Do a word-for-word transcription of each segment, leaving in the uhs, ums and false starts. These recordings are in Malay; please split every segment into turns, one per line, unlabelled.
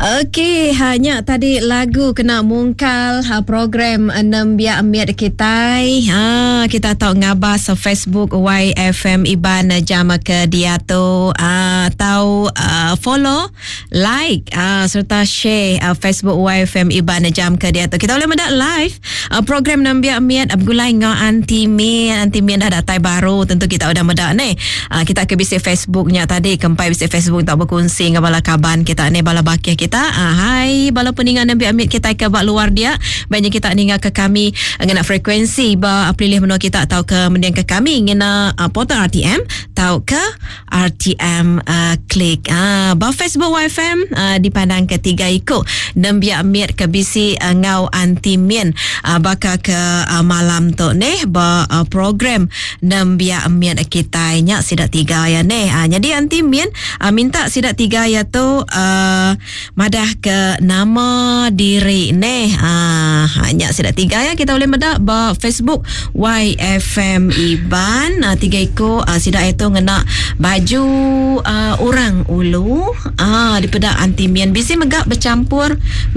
Okey, hanya tadi lagu kena mungkal ha, program enam biak miat kita. Ha, kita tahu ngabas Facebook Y F M Iban jam ke dia tu uh, tahu uh, follow, like uh, serta share uh, Facebook Y F M Iban jam ke dia tu. Kita boleh mendak live uh, program enam biak miat abgulai ngau anti mian anti mian dah datai baru, tentu kita udah mendak ni. Uh, kita ke bisik Facebooknya tadi, kempai bisik Facebook tak berkongsi ngabala kaban kita ni bala bakih kita. Ah, hai bala peningan Nabi Amit kita ke bak luar dia banyak kita ninga ke kami ngena frekuensi ba pilih menua kita tahu ke mendiang ke kami ngena uh, portal R T M tahu ke R T M uh, klik ah ba Facebook Y F M uh, dipandang ketiga ikut Nabi Amit ke bisi uh, ngau anti min uh, baka ke uh, malam tu ni ba uh, program Nabi Amit kita nya sidak tiga ya ni ah jadi anti min uh, minta sidak tiga ya tu uh, madah ke nama diri ni ah hanya sudah tiga ya kita boleh medak ba Facebook Y F M Iban ah, tiga ikut ah, sidak itu ngena baju ah, orang ulu ah daripada anti mian bisi megak bercampur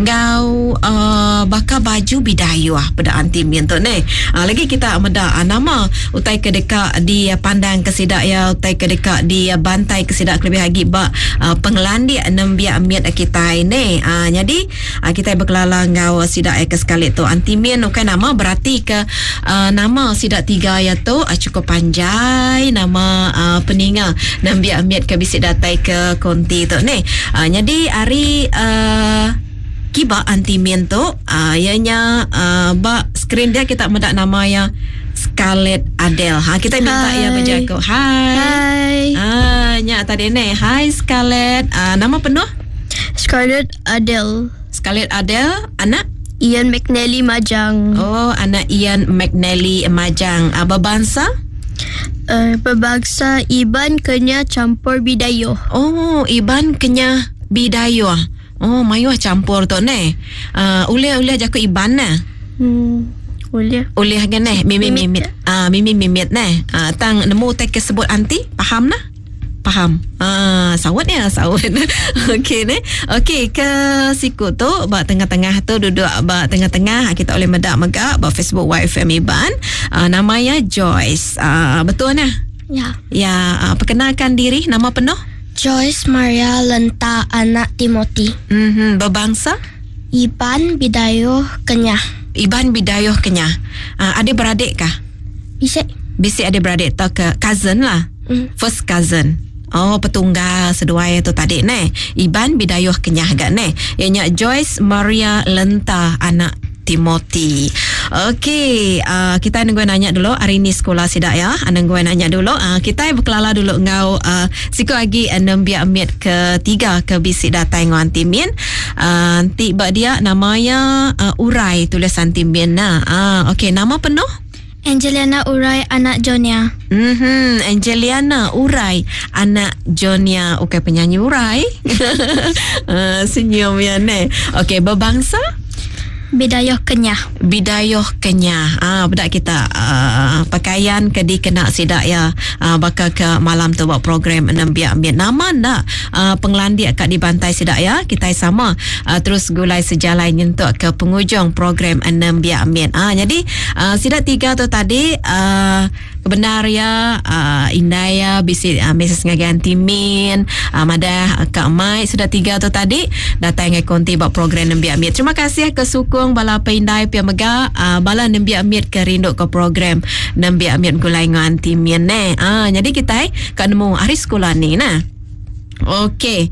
ngau ah, baka baju bidayuh pada anti mian tu ni ah, lagi kita medak ah, nama utai ke dekat di ah, pandang ke sidak ya utai ke dekat di ah, bantai ke sidak lebih lagi ba ah, pengelandi enam biak miat kita ini ah, jadi ah, kita berkelala ngau sidak ke sekali tu anti mian bukan nama berarti ke ah, nama sidak tiga ya tu ah, cukup panjai nama ah, peninga nambi amiat ke bisik datai ke konti tu ni ah, jadi hari ah, kiba anti mian tu ah, ianya ah, ba skrin dia kita mendak nama ya Scarlett Adele. Ha kita minta
Hai.
ya berjago. Hai.
Hai.
Ah nya tadi ni. Hai Scarlett. Ah, nama penuh?
Scarlett Adele.
Scarlett Adele, anak?
Ian McNally Majang.
Oh, anak Ian McNally Majang. Apa bangsa?
Uh, berbangsa Iban Kenya campur Bidayuh.
Oh, Iban Kenya Bidayuh. Oh, mayuh campur tu ni. Uh, ulih-ulih jaku Iban na.
Hmm, boleh.
Ulih gane mimi
Mimit.
mimit. Ah, mimi mimit ni. Ah, tang nemu tek sebut anti, faham nah? Faham. Ah, sawat ya, sawat. Okey ni. Okey ke siku tu ba tengah-tengah tu duduk ba tengah-tengah kita boleh medak megak ba Facebook Y F M Iban. Ah, namanya Joyce. Ah, betul nah?
Ya.
Ya, ah, perkenalkan diri, nama penuh?
Joyce Maria Lenta anak Timothy.
Mhm, berbangsa?
Iban Bidayuh Kenya.
Iban Bidayuh Kenya. Ah, adik-beradik kah?
Bisa.
Bisik adik-beradik atau ke cousin lah?
Mm.
First cousin. Oh, petunggal sedua itu tadi ni. Iban Bidayuh Kenyah gak ni. Ianya Joyce Maria Lenta anak Timothy. Okey, uh, kita nunggu nanya dulu hari ni sekolah sidak ya. Nunggu nanya dulu. Uh, kita berkelala dulu ngau uh, siku lagi enam biak miat ketiga ke bisik datai ngau antimin. Uh, nanti bak dia namanya uh, Urai tulisan timin nah. Uh, Okey, nama penuh?
Angeliana Urai anak Jonia.
Mhm, Angeliana Urai anak Jonia. Okey, penyanyi Urai. uh, senyum ya ni. Okey, berbangsa?
Bidayuh Kenya.
Bidayuh Kenya. Ah, budak kita uh, pakaian ke dikena sidak ya. Uh, bakal ke malam tu buat program enam biak miat. Nama nak uh, pengelandi kat di bantai sidak ya. Kita sama uh, terus gulai sejalan untuk ke penghujung program enam biak miat. Ah, jadi uh, sidak tiga tu tadi uh, benar ya uh, Indaya bisi uh, mesej ngaganti min uh, madah uh, Kak Mai sudah tiga tu tadi datang ngai konti buat program enam biak miat. Terima kasih ke sukung bala Indai pia mega uh, bala enam biak miat ke rindu ke program enam biak miat gulai nganti min ne. Ah, jadi kita kan nemu hari sekolah ni nah. Okey.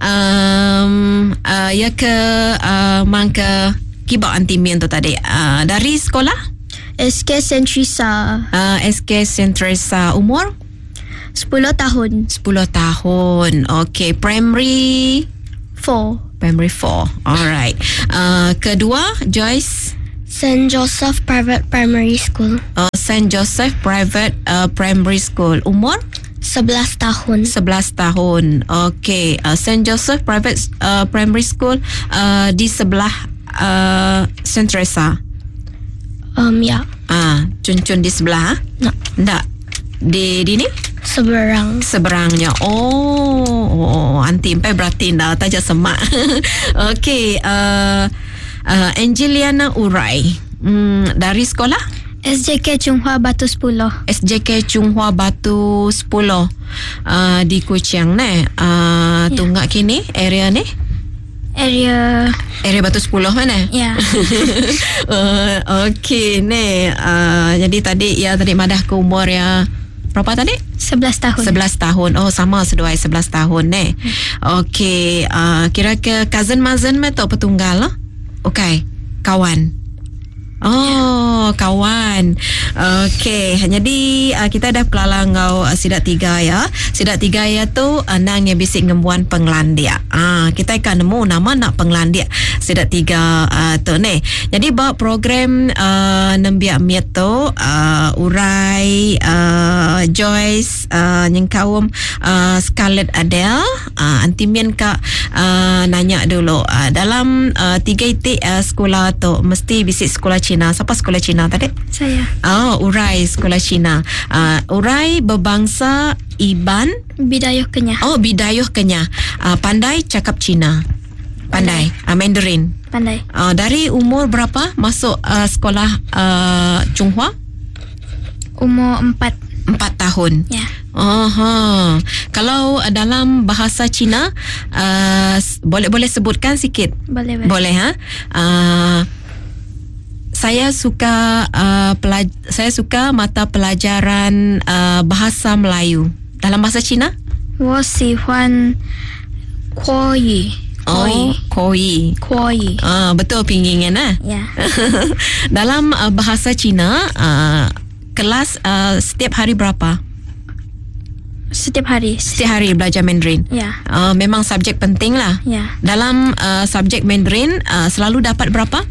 Um, uh, ya ke uh, mangka kiba anti min tu tadi. Uh, dari sekolah
S K Sentrisa.
Uh, S K Sentrisa. Umur?
sepuluh tahun.
sepuluh tahun. Okay. Primary?
four.
Primary four. Alright. Uh, kedua, Joyce?
Saint Joseph Private Primary School.
Uh, Saint Joseph Private uh, Primary School. Umur?
sebelas tahun.
sebelas tahun. Okay. Uh, Saint Joseph Private uh, Primary School uh, di sebelah uh, Sentresa.
Um, ya.
Ah, cun-cun di sebelah?
Nak.
Tak. Di di ni?
Seberang.
Seberangnya. Oh, oh anti empai berarti dah tajak semak. Okey, uh, uh, Angeliana Urai. Hmm, dari sekolah?
S J K Chunghua Batu sepuluh.
S J K Chunghua Batu sepuluh. Uh, di Kuching ni. Uh,
Ya.
Tunggak kini area ni?
Area
Area Batu sepuluh mana?
Ya.
uh, Okey ni. Uh, jadi tadi ya tadi madah ke umur ya berapa tadi?
sebelas tahun.
sebelas tahun. Oh, sama seduai sebelas tahun ni. Okey, uh, kira ke cousin mazen me tu petunggal lah. Okey, kawan. Oh, kawan. Okey, jadi uh, kita dah kelalang ngau uh, sidak tiga ya. Sidak tiga ya tu anang yang bisik ngembuan penglandia. Ah, kita akan nemu nama nak penglandia sidak tiga uh, tu ni. Jadi bawa program uh, nembiak miat tu uh, Urai, uh, Joyce, uh, nyengkawum uh, Scarlett Adele, uh, antimien kak uh, nanya dulu uh, dalam uh, tiga itik uh, sekolah tu mesti bisik sekolah Cina. Siapa sekolah Cina tadi?
Saya.
Oh, Urai sekolah Cina. Uh, Urai berbangsa Iban.
Bidayuh Kenyah.
Oh, Bidayuh Kenyah. Uh, pandai cakap Cina. Pandai. Uh, Mandarin.
Pandai.
Uh, dari umur berapa masuk uh, sekolah uh, Chunghua?
Umur empat.
Empat tahun.
Ya.
Aha. Kalau uh, dalam bahasa Cina uh, boleh boleh sebutkan sikit.
Boleh.
Boleh ha? Uh, saya suka uh, pelaj- saya suka mata pelajaran uh, bahasa Melayu. Dalam bahasa Cina?
我喜欢国语。
Oh, koi.
国语。
Ah, betul pinggingan ah.
Ya.
Dalam uh, bahasa Cina, uh, kelas uh, setiap hari berapa?
Setiap hari.
Setiap hari belajar Mandarin.
Ya.
Uh, memang subjek penting lah.
Ya.
Dalam uh, subjek Mandarin uh, selalu dapat berapa?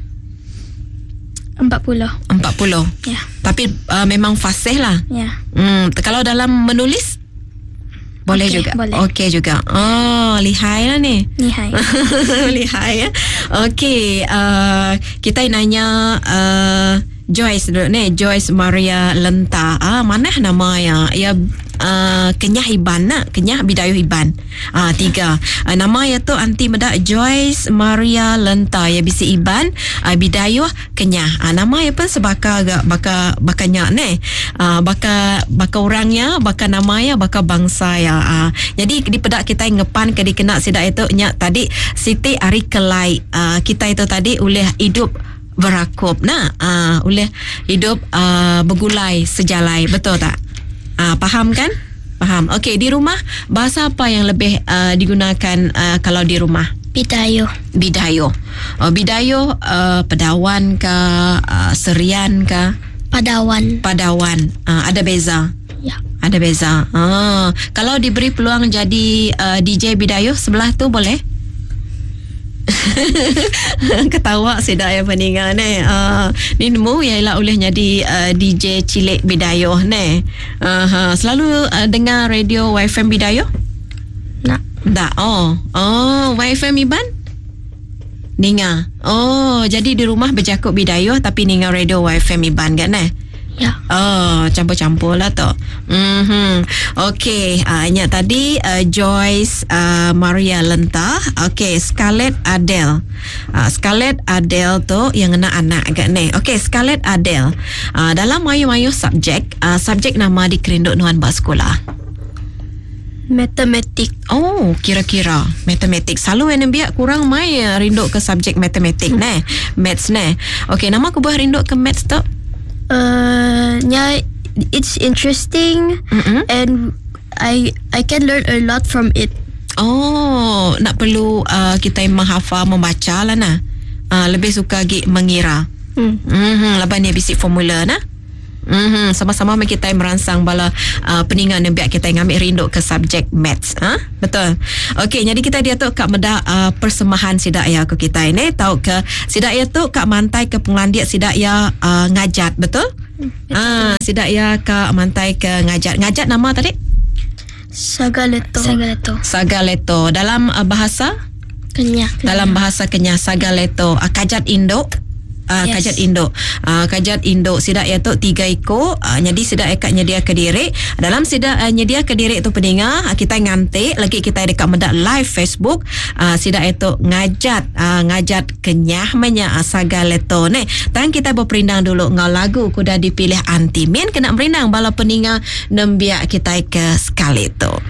empat puluh.
empat puluh.
Ya.
Tapi uh, memang fasih lah.
Ya.
Hmm, kalau dalam menulis boleh
Okey,
juga.
boleh.
Okey juga. Oh, lihai lah ni.
Nihai.
Lihai ya. Okey, uh, kita nanya uh, Joyce dulu ni. Joyce Maria Lenta. Ah, mana nama ya? Ya uh, Kenyah Iban nak. Kenyah Bidayuh Iban. Ah, tiga. Uh, nama ya tu anti medak Joyce Maria Lenta. Ya bisi Iban, uh, Bidayuh Kenyah. Ah, nama ya pun sebaka agak baka bakanya ni. Ah, baka baka orangnya, baka namanya, baka bangsa ya. Ah, jadi di pedak kita ngepan ke dikena sidak itu nya tadi Siti Ari Kelai. Ah, kita itu tadi oleh hidup berakup nah uh, oleh hidup uh, bergulai sejalai, betul tak? Uh, faham kan? Faham. Okey, di rumah bahasa apa yang lebih uh, digunakan uh, kalau di rumah?
Bidayuh.
Bidayuh. Uh, Bidayuh uh, Pedawan ke uh, Serian ke?
Padawan.
Padawan. Uh, ada beza.
Ya.
Ada beza. Uh, kalau diberi peluang jadi uh, D J Bidayuh sebelah tu boleh? Ketawa sedak yang peninggal ni. Uh, ni nemu ialah oleh jadi uh, D J cilik Bidayuh ni. Uh, uh, selalu uh, dengar radio Y F M Bidayuh?
Nak.
Tak. Oh. Oh, Y F M Iban? Dengar. Oh, jadi di rumah berjakut Bidayuh tapi dengar radio Y F M Iban kan eh?
Ya.
Oh, campur-campur lah tu. Mm-hmm. Okey, uh, ingat tadi uh, Joyce uh, Maria Lenta. Okey, Scarlett Adele. Uh, Scarlett Adele tu yang kena anak agak ni. Okey, Scarlett Adele. Uh, dalam mayu-mayu subjek, uh, subjek nama dikerinduk nuan buat sekolah.
Matematik.
Oh, kira-kira matematik. Selalu yang biak kurang mai uh, rinduk ke subjek matematik hmm. ni. Maths ni. Okey, nama aku buat rinduk ke maths tu?
Uh, yeah, it's interesting
Mm-mm.
and I I can learn a lot from it.
Oh, nak perlu uh, kita yang menghafal, membaca lah nah. Uh, lebih suka gi mengira.
Hmm.
Mhm, lepas ni bisik formula nah. Mhm, sama-sama kita yang merangsang bala uh, peningan yang biak kita yang ambil rinduk ke subjek maths, ha? Betul. Okey, jadi kita dia tu kak medak uh, persembahan sidak ya ke kita ini tahu ke sidak ya tu kak mantai ke penglandiak sidak ya uh, ngajat, betul? Ah, uh, sidak ya kak mantai ke ngajat. Ngajat nama tadi?
Sagaleto. Sagaleto.
Sagaleto. Dalam uh, bahasa
Kenyah.
dalam bahasa Kenyah Sagaleto. Uh, kajat induk uh,
Yes.
kajat induk. Uh, kajat induk sidak ya tu tiga ekor. Uh, jadi sidak ekat nyedia ke diri. Dalam sidak uh, nyedia ke diri tu pendengar, uh, kita ngantik lagi kita dekat mendak live Facebook. Uh, sidak itu ngajat uh, ngajat kenyah menya uh, sagale to ne. Tang kita berperindang dulu ngau lagu kuda dipilih anti min kena berindang bala pendengar nembiak kita ke sekali tu.